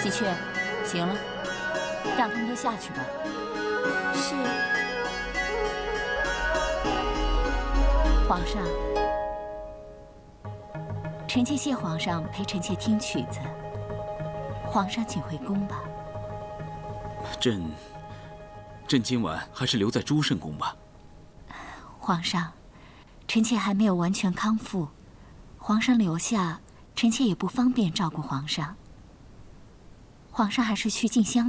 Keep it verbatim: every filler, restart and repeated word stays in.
喜鹊，行了，让他们都下去吧。 是。 皇上，臣妾谢皇上陪臣妾听曲子。皇上请回宫吧。 朕，朕今晚还是留在朱慎宫吧。 皇上，臣妾还没有完全康复，皇上留下，臣妾也不方便照顾皇上。皇上还是去静香。